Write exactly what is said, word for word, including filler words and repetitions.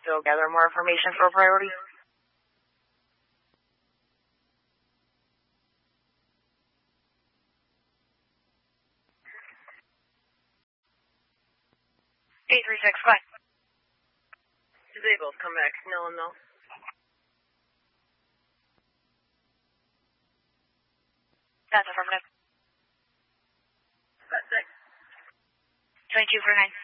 still gather more information for priority? eight three six, go ahead. Disabled, come back. No, no. That's affirmative. That's six. twenty-two for nine.